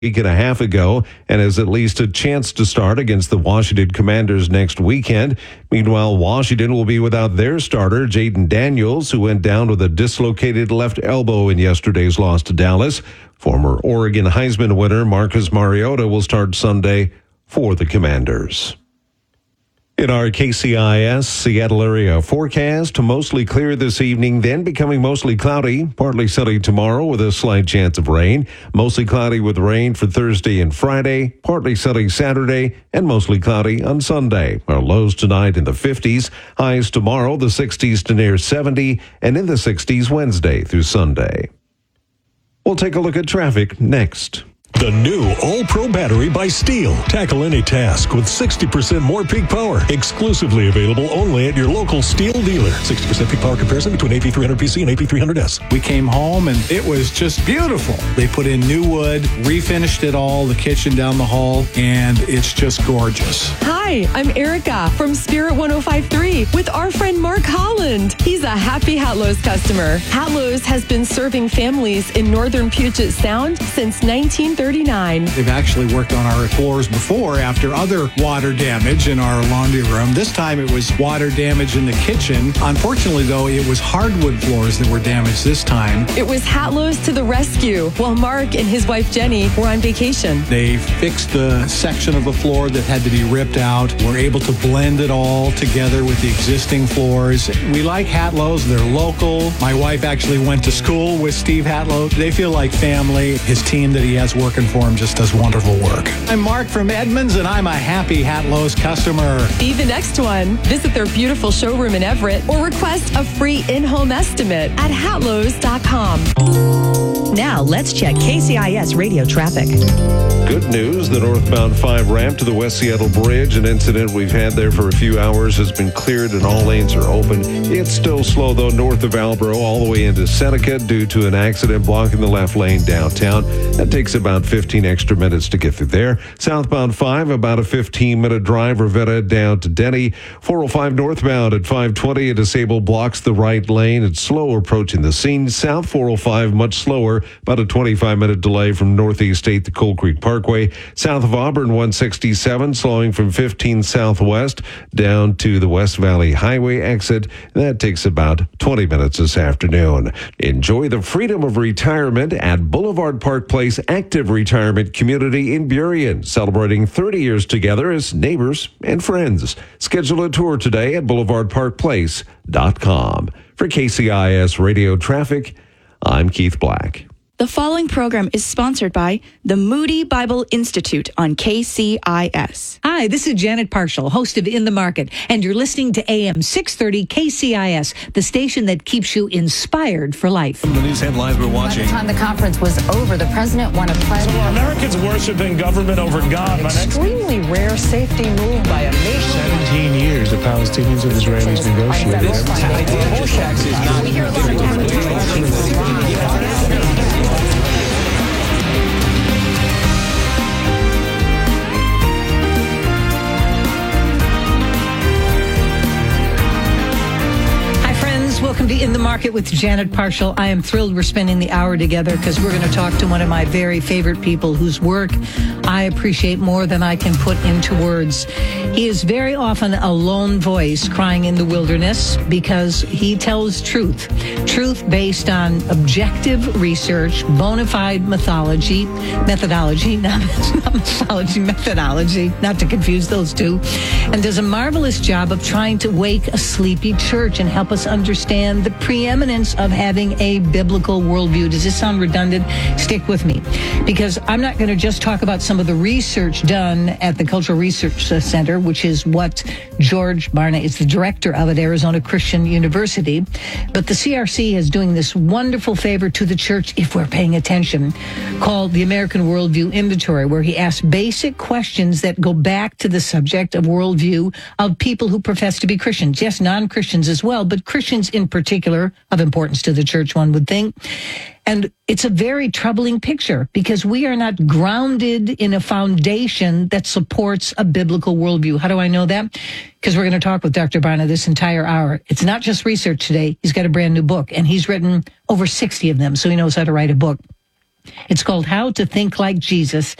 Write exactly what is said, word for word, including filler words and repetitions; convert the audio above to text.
week and a half ago and has at least a chance to start against the Washington Commanders next weekend. Meanwhile, Washington will be without their starter, Jaden Daniels, who went down with a dislocated left elbow in yesterday's loss to Dallas. Former Oregon Heisman winner Marcus Mariota will start Sunday for the Commanders. In our K C I S Seattle area forecast, mostly clear this evening, then becoming mostly cloudy, partly sunny tomorrow with a slight chance of rain. Mostly cloudy with rain for Thursday and Friday, partly sunny Saturday, and mostly cloudy on Sunday. Our lows tonight in the fifties, highs tomorrow the sixties to near seventy, and in the sixties Wednesday through Sunday. We'll take a look at traffic next. The new All-Pro battery by Steel. Tackle any task with sixty percent more peak power. Exclusively available only at your local Steel dealer. sixty percent peak power comparison between A P three hundred P C and A P three hundred S. We came home and it was just beautiful. They put in new wood, refinished it all, the kitchen down the hall, and it's just gorgeous. Hi, I'm Erica from Spirit one oh five point three with our friend Mark Holland. He's a happy Hatlo's customer. Hatlo's has been serving families in northern Puget Sound since nineteen thirty-nine. They've actually worked on our floors before after other water damage in our laundry room. This time it was water damage in the kitchen. Unfortunately, though, it was hardwood floors that were damaged this time. It was Hatlo's to the rescue while Mark and his wife Jenny were on vacation. They fixed the section of the floor that had to be ripped out. We're able to blend it all together with the existing floors. We like Hatlo's. They're local. My wife actually went to school with Steve Hatlo. They feel like family. His team that he has working for him just does wonderful work. I'm Mark from Edmonds, and I'm a happy Hatlo's customer. Be the next one. Visit their beautiful showroom in Everett or request a free in-home estimate at hatlos dot com. Now, let's check K C I S radio traffic. Good news, the northbound five ramp to the West Seattle Bridge, an incident we've had there for a few hours, has been cleared and all lanes are open. It's still slow, though, north of Albro all the way into Seneca due to an accident blocking the left lane downtown. That takes about fifteen extra minutes to get through there. Southbound five, about a fifteen-minute drive, Ravenna down to Denny. four oh five northbound at five twenty, a disabled blocks the right lane. It's slow approaching the scene. South four oh five, much slower, about a twenty-five-minute delay from Northeast eighth to Coal Creek Parkway. South of Auburn, one sixty-seven, slowing from fifteen Southwest down to the West Valley Highway exit. That takes about twenty minutes this afternoon. Enjoy the freedom of retirement at Boulevard Park Place Active Retirement Community in Burien, celebrating thirty years together as neighbors and friends. Schedule a tour today at boulevard park place dot com. For K C I S Radio Traffic, I'm Keith Black. The following program is sponsored by the Moody Bible Institute on K C I S. Hi, this is Janet Parshall, host of In the Market, and you're listening to A M six thirty K C I S, the station that keeps you inspired for life. The news headlines we're watching. By the time the conference was over, the president won a pledge. So are Americans worshiping government over God? Extremely rare safety move by a nation. seventeen years the Palestinians and Israelis negotiated. We hear a lot of Welcome to In the Market with Janet Parshall. I am thrilled we're spending the hour together because we're going to talk to one of my very favorite people whose work I appreciate more than I can put into words. He is very often a lone voice crying in the wilderness because he tells truth. Truth based on objective research, bona fide mythology, methodology, not, not mythology, methodology, not to confuse those two, and does a marvelous job of trying to wake a sleepy church and help us understand the preeminence of having a biblical worldview. Does this sound redundant? Stick with me, because I'm not going to just talk about some of the research done at the Cultural Research Center, which is what George Barna is the director of at Arizona Christian University, but the C R C is doing this wonderful favor to the church, if we're paying attention, called the American Worldview Inventory, where he asks basic questions that go back to the subject of worldview of people who profess to be Christians. Yes, non-Christians as well, but Christians in particular, of importance to the church, one would think. And it's a very troubling picture because we are not grounded in a foundation that supports a biblical worldview. How do I know that? Because we're going to talk with Doctor Barna this entire hour. It's not just research today. He's got a brand new book, and he's written over sixty of them, so he knows how to write a book. It's called How to Think Like Jesus.